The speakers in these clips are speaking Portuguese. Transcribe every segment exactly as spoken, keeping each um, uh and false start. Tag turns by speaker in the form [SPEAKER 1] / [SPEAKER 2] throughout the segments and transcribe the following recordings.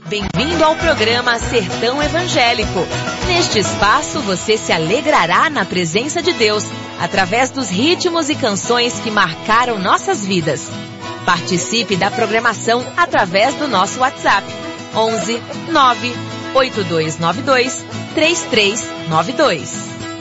[SPEAKER 1] Bem-vindo ao programa Sertão Evangélico. Neste espaço você se alegrará na presença de Deus, através dos ritmos e canções que marcaram nossas vidas. Participe da programação através do nosso WhatsApp, onze nove oito dois nove dois três três nove dois.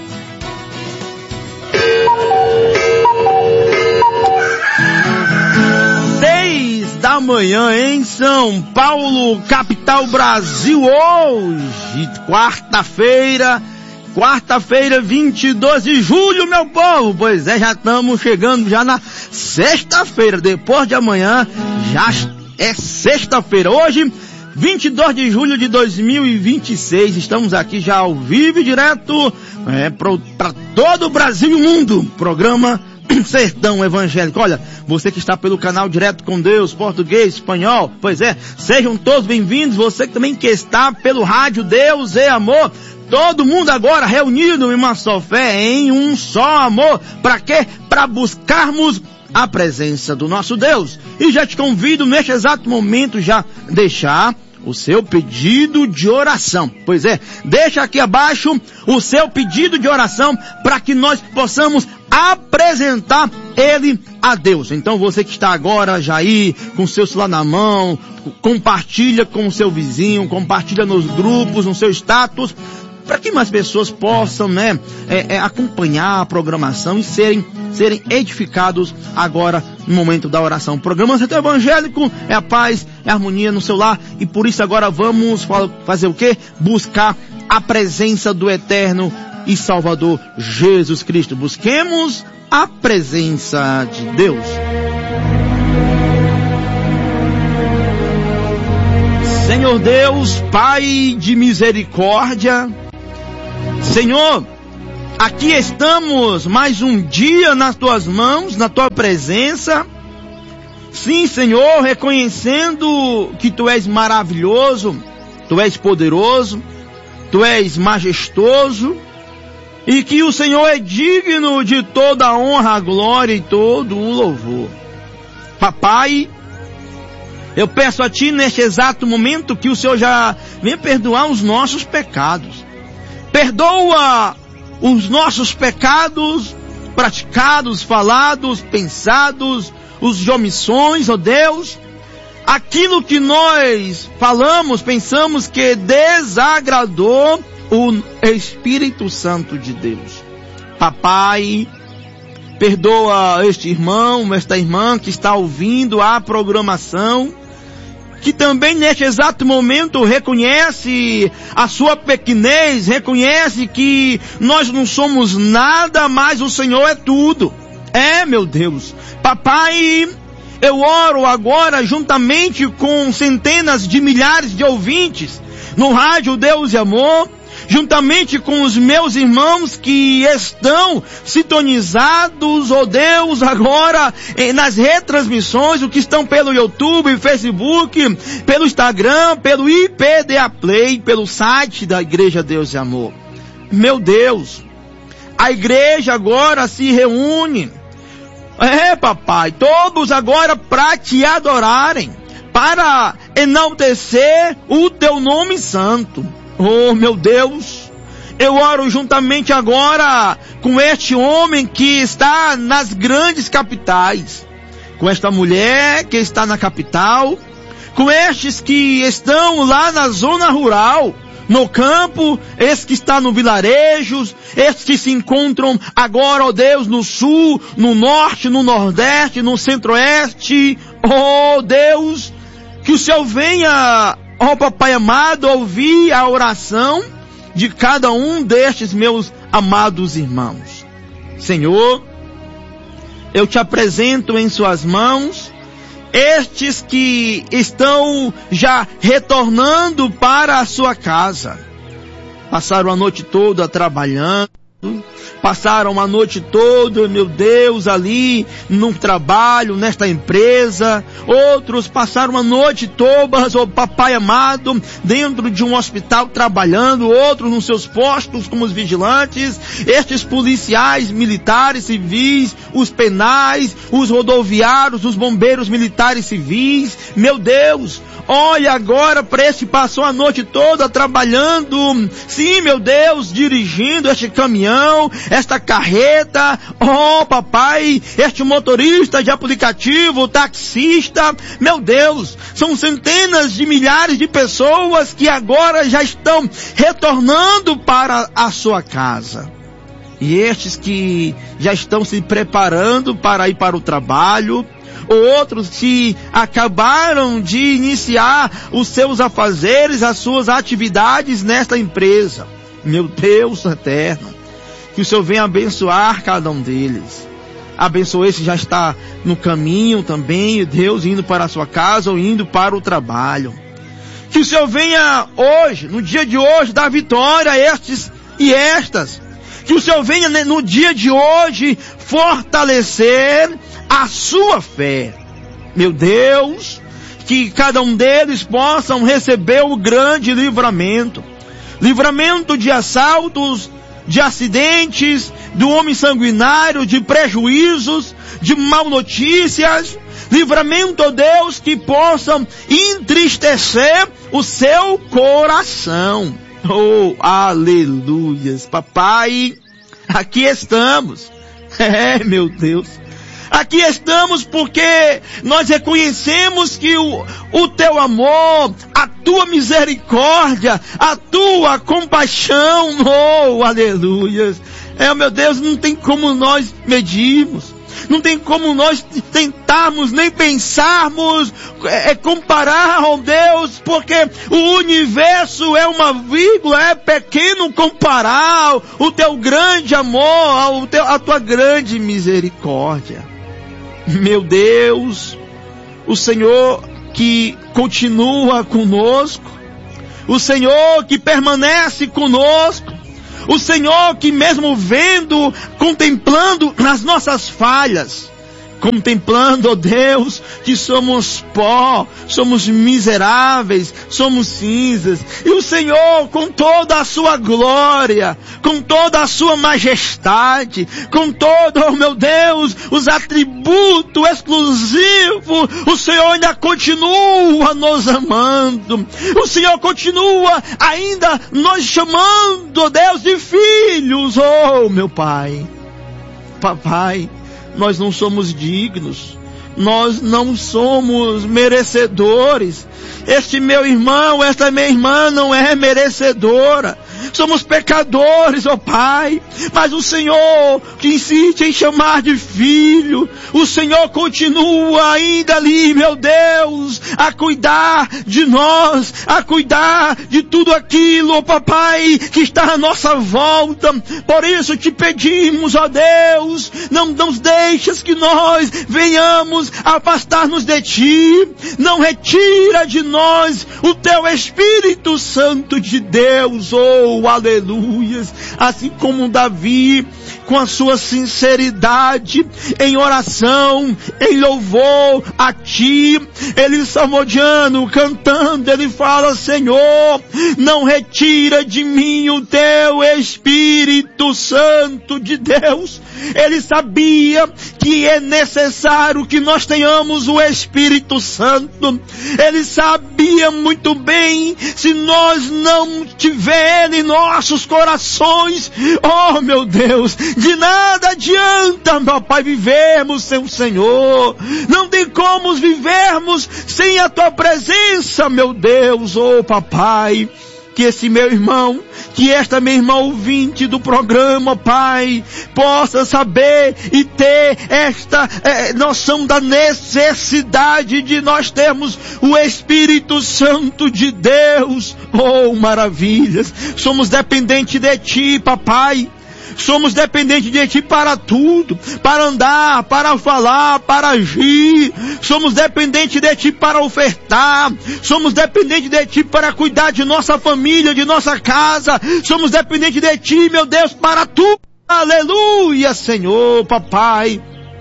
[SPEAKER 2] Da manhã em São Paulo, capital Brasil, hoje, quarta-feira, quarta-feira, vinte e dois de julho, meu povo. Pois é, já estamos chegando já na sexta-feira, depois de amanhã, já é sexta-feira. Hoje, vinte e dois de julho de dois mil e vinte e seis, estamos aqui já ao vivo e direto é, para todo o Brasil e o mundo, programa Sertão Evangélico. Olha, você que está pelo canal Direto com Deus, português, espanhol, pois é, sejam todos bem-vindos. Você também que está pelo rádio Deus é Amor, todo mundo agora reunido em uma só fé, em um só amor. Para quê? Para buscarmos a presença do nosso Deus. E já te convido neste exato momento já deixar o seu pedido de oração. Pois é, deixa aqui abaixo o seu pedido de oração para que nós possamos apresentar ele a Deus. Então você que está agora já aí com o seu celular na mão, compartilha com o seu vizinho, compartilha nos grupos, no seu status, para que mais pessoas possam, né, é, é, acompanhar a programação e serem, serem edificados agora no momento da oração. O programa Sertão Evangélico é a paz, é a harmonia no seu lar, e por isso agora vamos fazer o quê? Buscar a presença do Eterno e Salvador Jesus Cristo. Busquemos a presença de Deus. Senhor Deus, Pai de misericórdia, Senhor, aqui estamos mais um dia nas tuas mãos, na tua presença. Sim, Senhor, reconhecendo que tu és maravilhoso, tu és poderoso, tu és majestoso, e que o Senhor é digno de toda a honra, a glória e todo o louvor. Papai, eu peço a Ti neste exato momento que o Senhor já venha perdoar os nossos pecados. Perdoa os nossos pecados praticados, falados, pensados, os de omissões, ó Deus. Aquilo que nós falamos, pensamos que desagradou o Espírito Santo de Deus. Papai, perdoa este irmão, esta irmã que está ouvindo a programação, que também neste exato momento reconhece a sua pequenez, reconhece que nós não somos nada, mas o Senhor é tudo. É, meu Deus. Papai, eu oro agora juntamente com centenas de milhares de ouvintes no rádio Deus e Amor, juntamente com os meus irmãos que estão sintonizados, ó Deus, agora eh, nas retransmissões, o que estão pelo YouTube, Facebook, pelo Instagram, pelo I P D A Play, pelo site da Igreja Deus e Amor. Meu Deus, a igreja agora se reúne, é, papai, todos agora para te adorarem, para enaltecer o teu nome santo. Oh, meu Deus, eu oro juntamente agora com este homem que está nas grandes capitais, com esta mulher que está na capital, com estes que estão lá na zona rural, no campo, estes que estão no vilarejo, estes que se encontram agora, ó Deus, no sul, no norte, no nordeste, no centro-oeste. Oh, Deus, que o Senhor venha, ó oh, papai amado, ouvir a oração de cada um destes meus amados irmãos. Senhor, eu te apresento em suas mãos estes que estão já retornando para a sua casa. Passaram a noite toda trabalhando, passaram a noite toda, meu Deus, ali no trabalho, nesta empresa. Outros passaram a noite toda, oh papai amado, dentro de um hospital trabalhando. Outros nos seus postos como os vigilantes. Estes policiais, militares, civis, os penais, os rodoviários, os bombeiros militares civis. Meu Deus, olha agora para este passou a noite toda trabalhando. Sim, meu Deus, dirigindo este caminhão, esta carreta. Oh, papai, este motorista de aplicativo, taxista. Meu Deus, são centenas de milhares de pessoas que agora já estão retornando para a sua casa. E estes que já estão se preparando para ir para o trabalho, outros que acabaram de iniciar os seus afazeres, as suas atividades nesta empresa. Meu Deus eterno, que o Senhor venha abençoar cada um deles. Abençoe esse já está no caminho também, Deus, indo para a sua casa ou indo para o trabalho. Que o Senhor venha hoje, no dia de hoje, dar vitória a estes e estas. Que o Senhor venha no dia de hoje fortalecer a sua fé. Meu Deus, que cada um deles possam receber o grande livramento. Livramento de assaltos, de acidentes, do homem sanguinário, de prejuízos, de mal notícias. Livramento, ó Deus, que possam entristecer o seu coração. Oh, aleluias. Papai, aqui estamos. É, meu Deus. Aqui estamos porque nós reconhecemos que o, o teu amor, a tua misericórdia, a tua compaixão, oh, aleluias. É, meu Deus, não tem como nós medirmos. Não tem como nós tentarmos nem pensarmos, é, comparar, ó Deus, porque o universo é uma vírgula, é pequeno comparar o teu grande amor, o teu, a tua grande misericórdia. Meu Deus, o Senhor que continua conosco, o Senhor que permanece conosco, o Senhor que mesmo vendo, contemplando as nossas falhas, contemplando, ó Deus, que somos pó, somos miseráveis, somos cinzas, e o Senhor com toda a sua glória, com toda a sua majestade, com todo, oh meu Deus, os atributos exclusivos, o Senhor ainda continua nos amando, o Senhor continua ainda nos chamando, ó Deus, de filhos. Oh meu Pai, Papai, nós não somos dignos, nós não somos merecedores. Este meu irmão, esta minha irmã não é merecedora. Somos pecadores, ó oh Pai, mas o Senhor que insiste em chamar de filho, o Senhor continua ainda ali, meu Deus, a cuidar de nós, a cuidar de tudo aquilo, ó oh Papai, que está à nossa volta. Por isso te pedimos, ó oh Deus, não nos deixes que nós venhamos afastar-nos de Ti, não retira de nós o Teu Espírito Santo de Deus, oh aleluias, assim como Davi, com a sua sinceridade, em oração, em louvor a Ti, ele salmodiando, cantando, ele fala: Senhor, não retira de mim o Teu Espírito Santo de Deus. Ele sabia que é necessário que nós tenhamos o Espírito Santo. Ele sabia muito bem, se nós não tivermos em nossos corações, oh meu Deus, de nada adianta, meu Pai, vivermos sem o Senhor. Não tem como vivermos sem a Tua presença, meu Deus, oh Papai. Que esse meu irmão, que esta minha irmã ouvinte do programa, Pai, possa saber e ter esta é, noção da necessidade de nós termos o Espírito Santo de Deus. Oh, maravilhas! Somos dependentes de Ti, Papai. Somos dependentes de Ti para tudo, para andar, para falar, para agir. Somos dependentes de Ti para ofertar. Somos dependentes de Ti para cuidar de nossa família, de nossa casa. Somos dependentes de Ti, meu Deus, para tudo. Aleluia, Senhor, papai.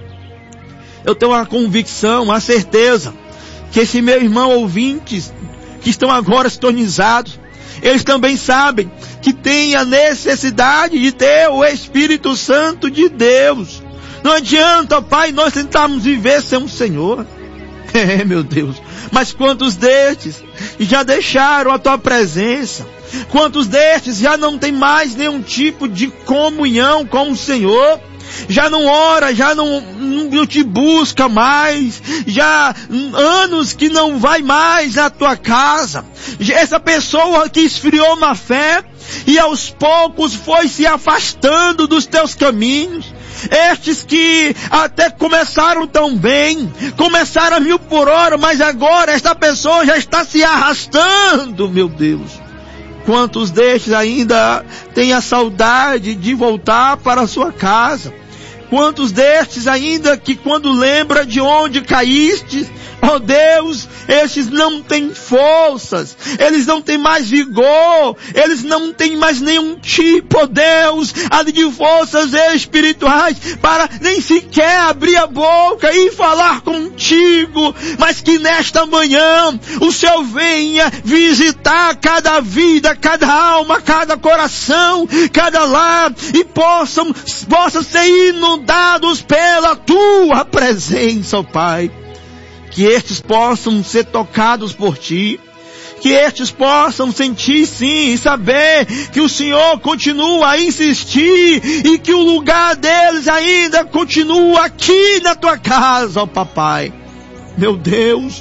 [SPEAKER 2] Eu tenho a convicção, a certeza, que esse meu irmão ouvintes, que estão agora sintonizados, eles também sabem que tem a necessidade de ter o Espírito Santo de Deus. Não adianta, Pai, nós tentarmos viver sem o Senhor. É, meu Deus. Mas quantos destes já deixaram a tua presença? Quantos destes já não tem mais nenhum tipo de comunhão com o Senhor? Já não ora, já não, não te busca mais, já anos que não vai mais à tua casa. Essa pessoa que esfriou na fé e aos poucos foi se afastando dos teus caminhos. Estes que até começaram tão bem, começaram a mil por hora, mas agora esta pessoa já está se arrastando, meu Deus. Quantos destes ainda têm a saudade de voltar para a sua casa? Quantos destes ainda que quando lembra de onde caíste, ó Deus, estes não têm forças, eles não têm mais vigor, eles não têm mais nenhum tipo, ó Deus, ali de forças espirituais para nem sequer abrir a boca e falar contigo, mas que nesta manhã o Senhor venha visitar cada vida, cada alma, cada coração, cada lar e possam, possam ser inundados pela tua presença, ó Pai. Que estes possam ser tocados por ti, que estes possam sentir sim e saber que o Senhor continua a insistir e que o lugar deles ainda continua aqui na tua casa, ó papai. Meu Deus,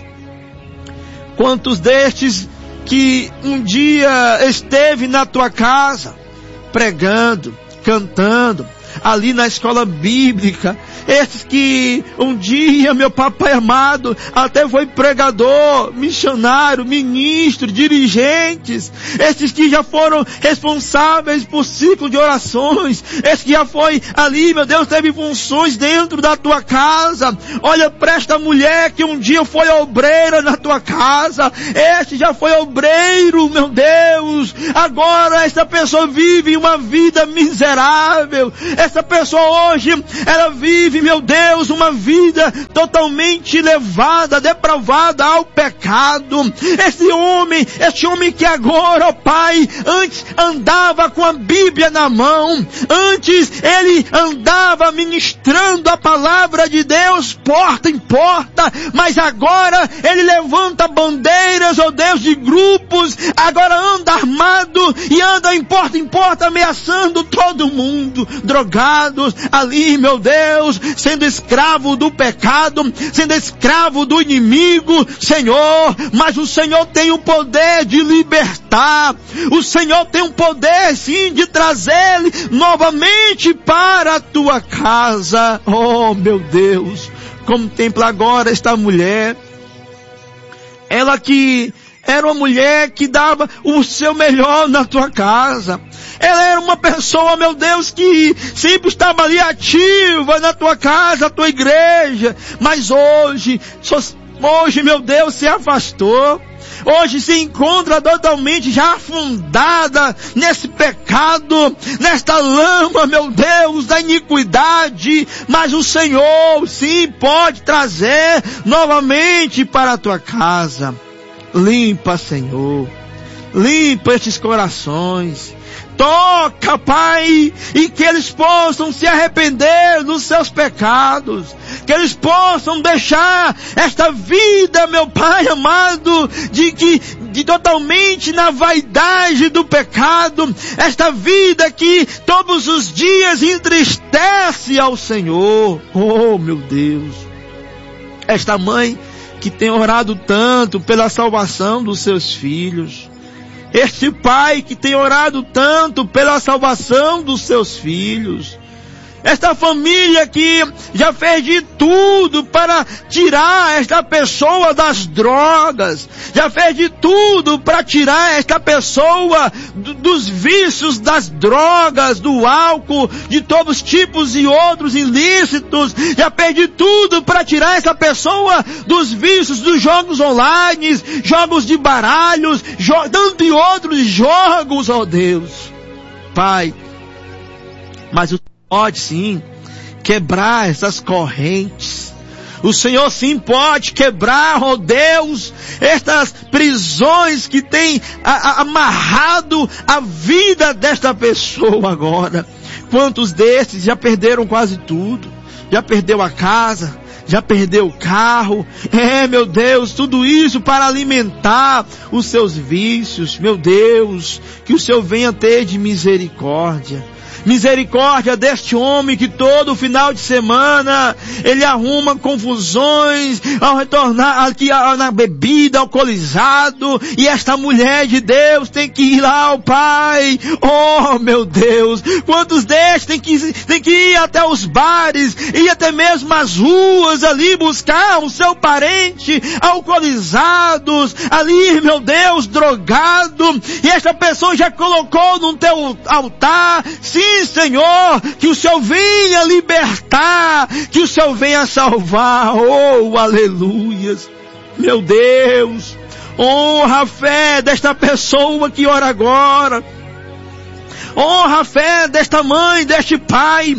[SPEAKER 2] quantos destes que um dia esteve na tua casa, pregando, cantando, ali na escola bíblica, esses que um dia, meu papai amado, até foi pregador, missionário, ministro, dirigentes, esses que já foram responsáveis por ciclo de orações, esses que já foi ali, meu Deus, teve funções dentro da tua casa. Olha para esta mulher que um dia foi obreira na tua casa, este já foi obreiro, meu Deus, agora esta pessoa vive uma vida miserável, essa pessoa hoje, ela vive, meu Deus, uma vida totalmente levada, depravada ao pecado. Esse homem, esse homem que agora, ó Pai, antes andava com a Bíblia na mão, antes ele andava ministrando a palavra de Deus, porta em porta, mas agora ele levanta bandeiras, ó Deus, de grupos, agora anda armado e anda em porta em porta ameaçando todo mundo, drogados ali, meu Deus, sendo escravo do pecado, sendo escravo do inimigo, Senhor, mas o Senhor tem o poder de libertar, o Senhor tem o poder sim de trazer ele novamente para a tua casa. Oh meu Deus, contempla agora esta mulher, ela que era uma mulher que dava o seu melhor na tua casa. Ela era uma pessoa, meu Deus, que sempre estava ali ativa na tua casa, na tua igreja. Mas hoje, hoje, meu Deus, se afastou. Hoje se encontra totalmente já afundada nesse pecado, nesta lama, meu Deus, da iniquidade. Mas o Senhor, sim, pode trazer novamente para a tua casa. Limpa, Senhor, limpa estes corações, toca, Pai, e que eles possam se arrepender dos seus pecados, que eles possam deixar esta vida, meu Pai amado, de que, de totalmente na vaidade do pecado, esta vida que todos os dias entristece ao Senhor. Oh, meu Deus, esta mãe que tem orado tanto pela salvação dos seus filhos, este pai que tem orado tanto pela salvação dos seus filhos, esta família que já fez de tudo para tirar esta pessoa das drogas, já fez de tudo para tirar esta pessoa do, dos vícios das drogas, do álcool, de todos os tipos e outros ilícitos, já fez de tudo para tirar esta pessoa dos vícios dos jogos online, jogos de baralhos, jo- tanto e outros jogos, ó Deus. Pai, mas o pode sim quebrar essas correntes. O Senhor sim pode quebrar, ó Deus, estas prisões que tem a, a, amarrado a vida desta pessoa agora. Quantos desses já perderam quase tudo? Já perdeu a casa, já perdeu o carro. É, meu Deus, tudo isso para alimentar os seus vícios. Meu Deus, que o Senhor venha ter de misericórdia. Misericórdia deste homem que todo final de semana ele arruma confusões ao retornar aqui na bebida, alcoolizado, e esta mulher de Deus tem que ir lá ao Pai. Oh, meu Deus, quantos destes tem que, tem que ir até os bares e até mesmo as ruas ali buscar o seu parente alcoolizados, ali, meu Deus, drogado, e esta pessoa já colocou no teu altar. Sim, Senhor, que o Senhor venha libertar, que o Senhor venha salvar. Oh, aleluias. Meu Deus, honra a fé desta pessoa que ora agora. Honra a fé desta mãe, deste pai.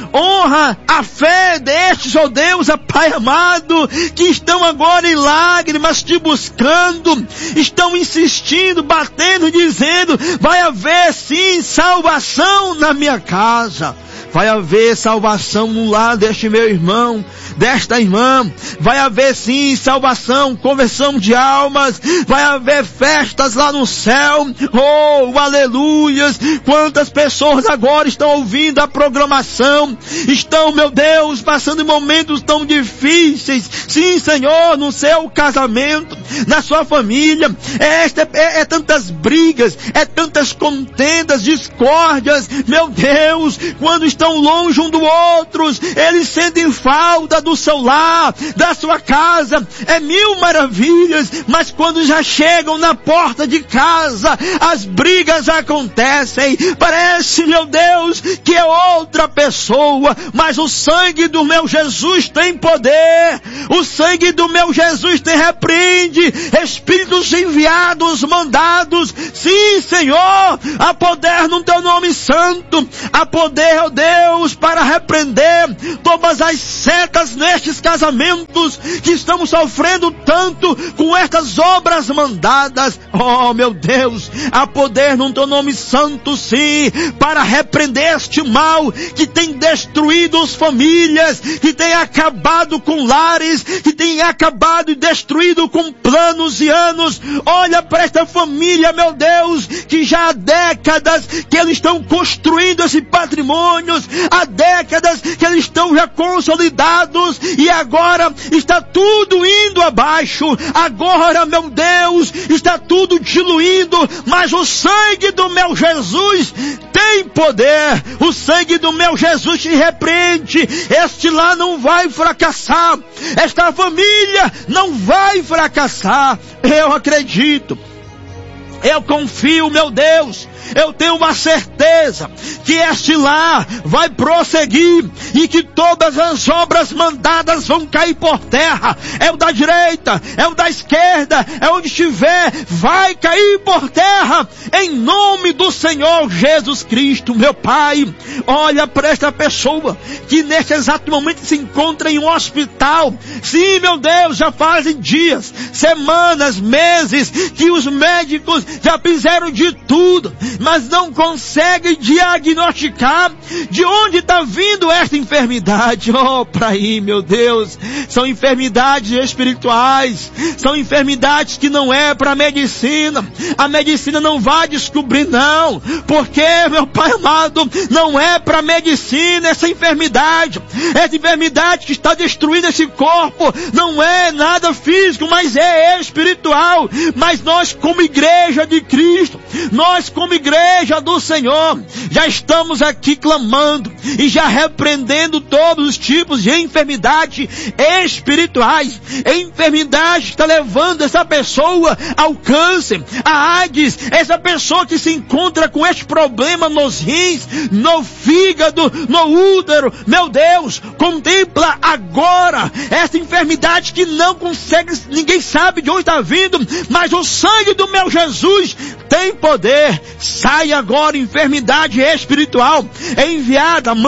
[SPEAKER 2] Honra a fé destes, ó Deus, ó Pai amado, que estão agora em lágrimas te buscando, estão insistindo, batendo, dizendo, vai haver sim salvação na minha casa. Vai haver salvação no lar deste meu irmão, desta irmã. Vai haver sim salvação, conversão de almas. Vai haver festas lá no céu. Oh, aleluias. Quantas pessoas agora estão ouvindo a programação. Estão, meu Deus, passando momentos tão difíceis. Sim, Senhor, no seu casamento, na sua família. É, é, é, é tantas brigas, é tantas contendas, discórdias. Meu Deus, quando estão longe um do outro, eles sentem falta do seu lar, da sua casa. É mil maravilhas, mas quando já chegam na porta de casa, as brigas acontecem. Parece, meu Deus, que é outra pessoa, mas o sangue do meu Jesus tem poder. O sangue do meu Jesus tem repreende espíritos enviados, mandados. Sim, Senhor, há poder no teu nome santo, há poder, ó Deus, Deus, para repreender todas as setas nestes casamentos que estamos sofrendo tanto com estas obras mandadas. Oh, meu Deus, há poder no teu nome santo, sim, para repreender este mal que tem destruído as famílias, que tem acabado com lares, que tem acabado e destruído com planos e anos. Olha para esta família, meu Deus, que já há décadas que eles estão construindo esse patrimônio, há décadas que eles estão já consolidados e agora está tudo indo abaixo. Agora, meu Deus, está tudo diluindo, mas o sangue do meu Jesus tem poder. O sangue do meu Jesus te repreende. Este lá não vai fracassar. Esta família não vai fracassar. Eu acredito. Eu confio, meu Deus. Eu tenho uma certeza que este lar vai prosseguir e que todas as obras mandadas vão cair por terra. É o da direita, é o da esquerda, é onde estiver, vai cair por terra em nome do Senhor Jesus Cristo. Meu Pai, olha para esta pessoa que neste exato momento se encontra em um hospital. Sim, meu Deus, já fazem dias, semanas, meses que os médicos já fizeram de tudo, mas não consegue diagnosticar de onde está vindo esta enfermidade. Oh, para aí, meu Deus, são enfermidades espirituais, são enfermidades que não é para a medicina. A medicina não vai descobrir, não, porque, meu Pai amado, não é para a medicina essa enfermidade. Essa enfermidade que está destruindo esse corpo não é nada físico, mas é espiritual. Mas nós, como igreja de Cristo, nós como igreja do Senhor, já estamos aqui clamando e já repreendendo todos os tipos de enfermidade espirituais, enfermidade que está levando essa pessoa ao câncer, a AIDS, essa pessoa que se encontra com este problema nos rins, no fígado, no útero. Meu Deus, contempla agora essa enfermidade que não consegue, ninguém sabe de onde está vindo, mas o sangue do meu Jesus tem poder. Sai agora enfermidade espiritual enviada, mandada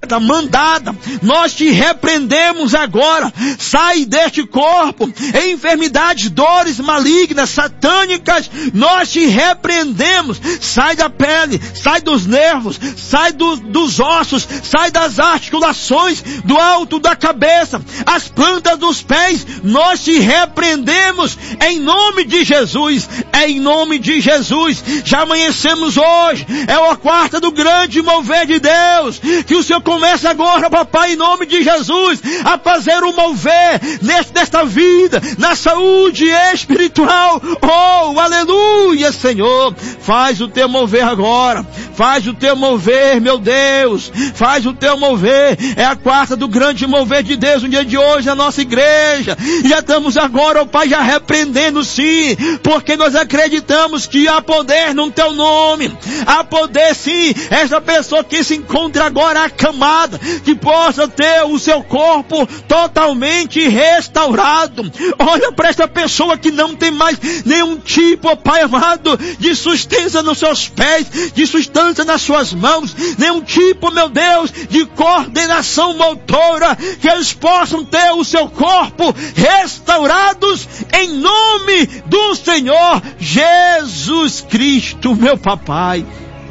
[SPEAKER 2] mandada, nós te repreendemos agora. Sai deste corpo, enfermidades, dores malignas, satânicas, nós te repreendemos. Sai da pele, sai dos nervos, sai do, dos ossos, sai das articulações, do alto da cabeça, as plantas dos pés, nós te repreendemos em nome de Jesus, em nome de Jesus. Já amanhecemos hoje, é a quarta do grande mover de Deus, que o Senhor começa agora, papai, em nome de Jesus, a fazer um mover nesta vida, na saúde espiritual. Oh, aleluia, Senhor. Faz o teu mover agora. Faz o teu mover, meu Deus. Faz o teu mover. É a quarta do grande mover de Deus no dia de hoje na nossa igreja. Já estamos agora, oh Pai, já repreendendo sim, porque nós acreditamos que há poder no teu nome. Há poder sim. Esta pessoa que se encontra agora acamada, que possa ter o seu corpo totalmente restaurado. Olha para esta pessoa que não tem mais nenhum tipo, oh Pai amado, de sustância nos seus pés, de sustância nas suas mãos, nenhum tipo, meu Deus, de coordenação motora, que eles possam ter o seu corpo restaurados em nome do Senhor Jesus Cristo, meu papai.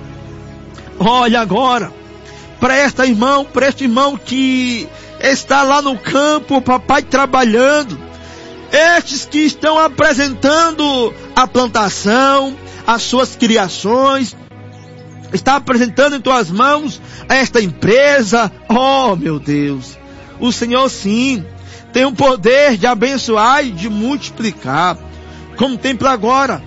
[SPEAKER 2] Olha agora para esta irmão, para este irmão que está lá no campo, papai, trabalhando. Estes que estão apresentando a plantação, as suas criações, está apresentando em tuas mãos esta empresa. Oh, meu Deus, o Senhor sim tem o poder de abençoar e de multiplicar. Contempla agora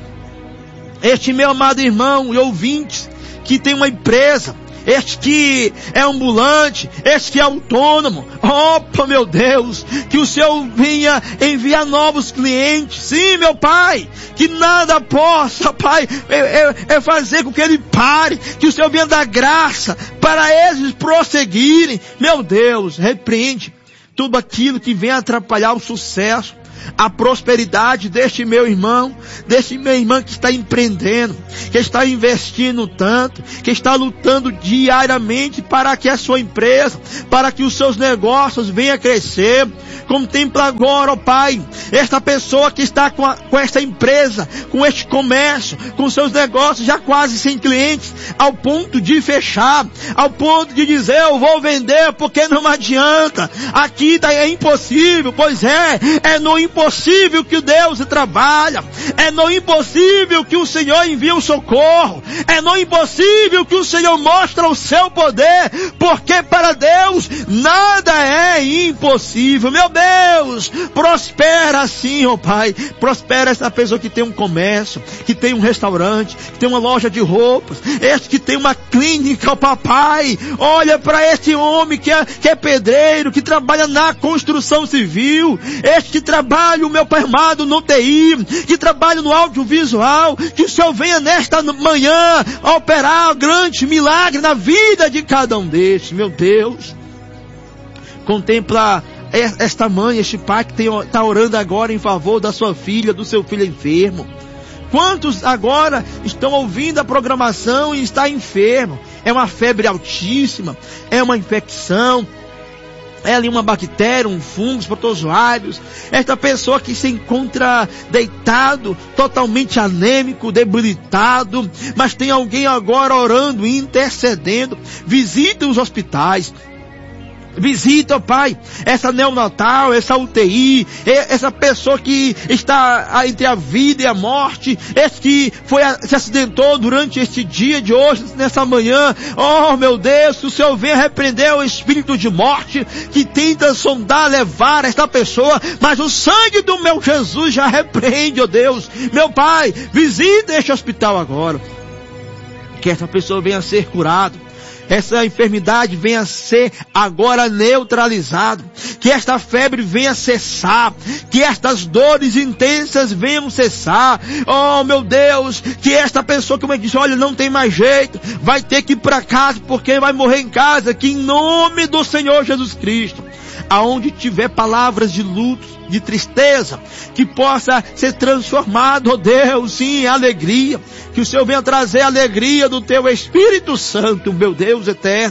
[SPEAKER 2] este meu amado irmão e ouvintes que tem uma empresa, este que é ambulante, este que é autônomo. Oh, meu Deus, que o Senhor venha enviar novos clientes. Sim, meu Pai, que nada possa, Pai, é, é, é fazer com que ele pare, que o Senhor venha dar graça para eles prosseguirem. Meu Deus, repreende tudo aquilo que vem atrapalhar o sucesso, a prosperidade deste meu irmão, deste meu irmão que está empreendendo, que está investindo tanto, que está lutando diariamente para que a sua empresa, para que os seus negócios venham a crescer. Contempla agora, ó Pai, esta pessoa que está com, a, com esta empresa, com este comércio, com seus negócios já quase sem clientes, ao ponto de fechar, ao ponto de dizer, eu vou vender porque não adianta, aqui é impossível. Pois é, é no impossível que Deus trabalha, é no impossível que o Senhor envia o socorro, é no impossível que o Senhor mostra o seu poder, porque para Deus nada é impossível. Meu Deus, prospera assim, ó Pai, prospera essa pessoa que tem um comércio, que tem um restaurante, que tem uma loja de roupas, este que tem uma clínica, ó Papai. Olha para este homem que é, que é pedreiro, que trabalha na construção civil, este que trabalha, o meu Pai amado, no T I, que trabalha no audiovisual, que o Senhor venha nesta manhã operar um grande milagre na vida de cada um destes. Meu Deus, contempla esta mãe, este pai que está orando agora em favor da sua filha, do seu filho enfermo. Quantos agora estão ouvindo a programação e está enfermo? É uma febre altíssima, é uma infecção, é ali uma bactéria, um fungo, os protozoários. Esta pessoa que se encontra deitado, totalmente anêmico, debilitado, mas tem alguém agora orando, intercedendo. Visita os hospitais. Visita, ó Pai, essa neonatal, essa U T I, essa pessoa que está entre a vida e a morte, esse que foi, se acidentou durante este dia de hoje, nessa manhã. Oh, meu Deus, que o Senhor venha repreender o espírito de morte que tenta sondar, levar esta pessoa, mas o sangue do meu Jesus já repreende, ó Deus. Meu Pai, visita este hospital agora, que essa pessoa venha a ser curada, essa enfermidade venha a ser agora neutralizada, que esta febre venha a cessar, que estas dores intensas venham cessar. Oh, meu Deus, que esta pessoa, como eu disse, olha, não tem mais jeito, vai ter que ir para casa porque vai morrer em casa, que em nome do Senhor Jesus Cristo, aonde tiver palavras de luto, de tristeza, que possa ser transformado, oh Deus, sim, em alegria, que o Senhor venha trazer a alegria do Teu Espírito Santo, meu Deus eterno.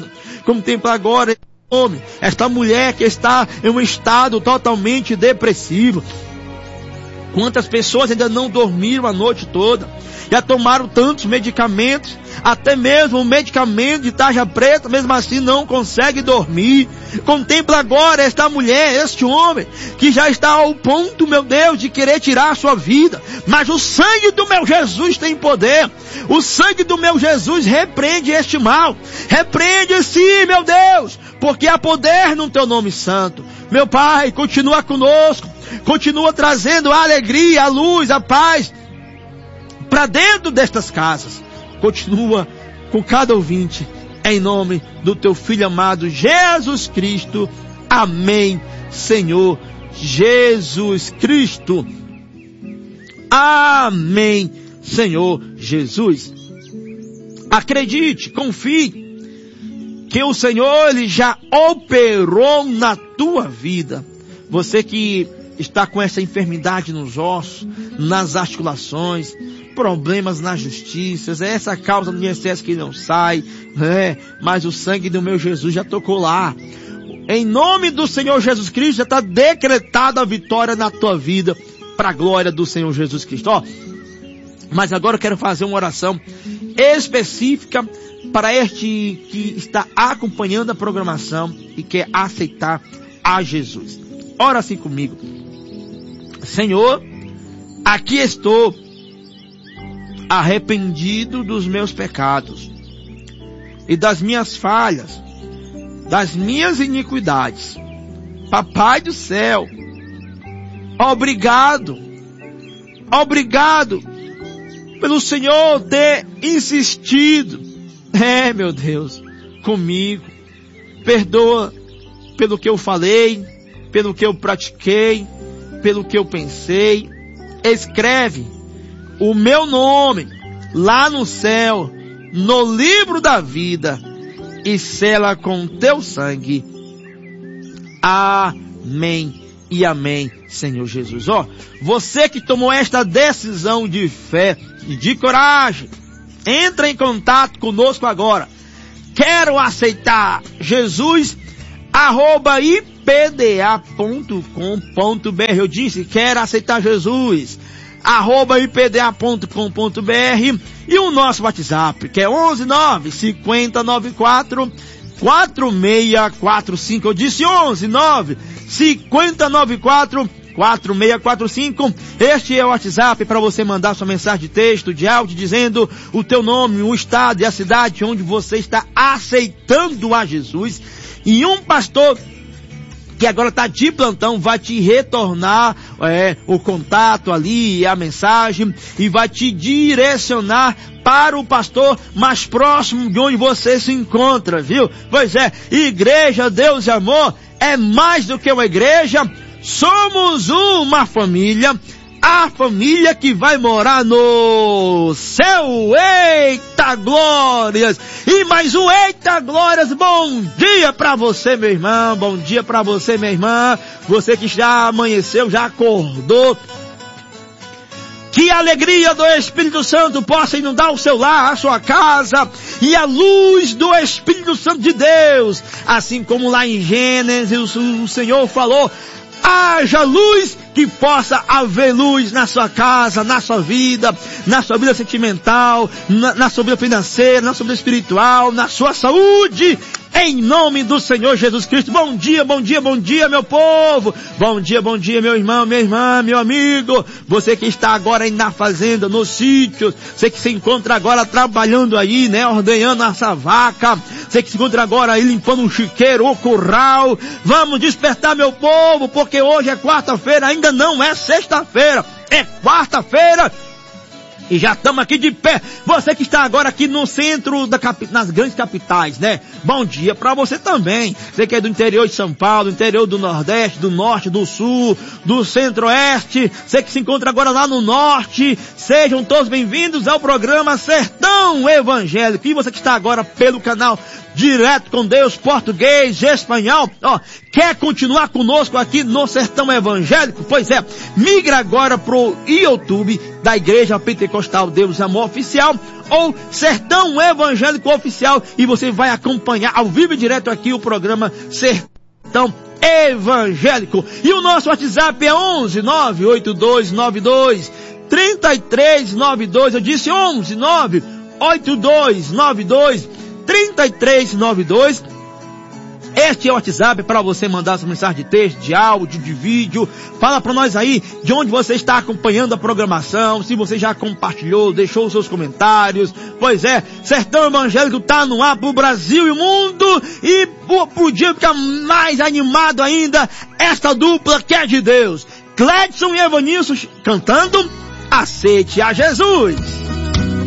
[SPEAKER 2] Contempla agora homem, esta mulher que está em um estado totalmente depressivo. Quantas pessoas ainda não dormiram a noite toda, já tomaram tantos medicamentos, até mesmo o medicamento de tarja preta, mesmo assim não consegue dormir. Contempla agora esta mulher, este homem, que já está ao ponto, meu Deus, de querer tirar a sua vida. Mas o sangue do meu Jesus tem poder. O sangue do meu Jesus repreende este mal. Repreende sim, meu Deus, porque há poder no teu nome santo. Meu Pai, continua conosco. Continua trazendo a alegria, a luz, a paz para dentro destas casas. Continua com cada ouvinte, em nome do teu Filho amado Jesus Cristo. Amém, Senhor Jesus Cristo. Amém, Senhor Jesus. Acredite, confie que o Senhor ele já operou na tua vida. Você que está com essa enfermidade nos ossos, nas articulações, problemas na justiça, é essa causa do excesso que não sai, é, mas o sangue do meu Jesus já tocou lá. Em nome do Senhor Jesus Cristo já está decretada a vitória na tua vida, para a glória do Senhor Jesus Cristo. Ó, mas agora eu quero fazer uma oração específica para este que está acompanhando a programação e quer aceitar a Jesus. Ora assim comigo. Senhor, aqui estou arrependido dos meus pecados e das minhas falhas, das minhas iniquidades. Papai do céu, obrigado, obrigado pelo Senhor ter insistido, é meu Deus, comigo. Perdoa pelo que eu falei, pelo que eu pratiquei, pelo que eu pensei. Escreve o meu nome lá no céu, no livro da vida, e sela com teu sangue. Amém e amém, Senhor Jesus. Ó, você que tomou esta decisão de fé e de coragem, entra em contato conosco agora. Quero aceitar Jesus, arroba I P D A ponto com ponto B R. Eu disse, quero aceitar Jesus, arroba I P D A ponto com ponto B R. E o nosso WhatsApp, que é onze nove cinco zero nove quatro quatro seis quatro cinco. Eu disse onze nove cinco zero nove quatro quatro seis quatro cinco. Este é o WhatsApp para você mandar sua mensagem de texto, de áudio, dizendo o teu nome, o estado e a cidade onde você está aceitando a Jesus. E um pastor que agora está de plantão vai te retornar é, o contato ali, a mensagem, e vai te direcionar para o pastor mais próximo de onde você se encontra, viu? Pois é, Igreja Deus e Amor é mais do que uma igreja. Somos uma família, a família que vai morar no céu. Eita glórias! E mais um eita glórias. Bom dia para você, meu irmão, bom dia para você, minha irmã, você que já amanheceu, já acordou. Que a alegria do Espírito Santo possa inundar o seu lar, a sua casa, e a luz do Espírito Santo de Deus, assim como lá em Gênesis o Senhor falou: haja luz, que possa haver luz na sua casa, na sua vida, na sua vida sentimental, na, na sua vida financeira, na sua vida espiritual, na sua saúde, em nome do Senhor Jesus Cristo. Bom dia, bom dia, bom dia, meu povo. Bom dia, bom dia, meu irmão, minha irmã, meu amigo. Você que está agora aí na fazenda, no sítio, você que se encontra agora trabalhando aí, né, ordenhando essa vaca, você que se encontra agora aí limpando um chiqueiro, o curral. Vamos despertar, meu povo, porque hoje é quarta-feira, ainda não é sexta-feira, é quarta-feira. E já estamos aqui de pé. Você que está agora aqui no centro da capi... nas grandes capitais, né? Bom dia para você também. Você que é do interior de São Paulo, do interior do Nordeste, do Norte, do Sul, do Centro-Oeste. Você que se encontra agora lá no Norte. Sejam todos bem-vindos ao programa Sertão Evangélico. E você que está agora pelo canal Direto com Deus, português, espanhol, ó, quer continuar conosco aqui no Sertão Evangélico? Pois é, migra agora pro YouTube da Igreja Pentecostal Deus e Amor Oficial ou Sertão Evangélico Oficial, e você vai acompanhar ao vivo e direto aqui o programa Sertão Evangélico. E o nosso WhatsApp é onze nove oito dois nove dois três três nove dois. Eu disse onze nove oito dois nove dois três três nove dois. Este é o WhatsApp para você mandar sua mensagem de texto, de áudio, de vídeo. Fala para nós aí de onde você está acompanhando a programação, se você já compartilhou, deixou os seus comentários. Pois é, Sertão Evangélico tá no ar pro Brasil e o mundo, e podia ficar mais animado ainda esta dupla que é de Deus. Cledson e Evanilson cantando Aceite a Jesus.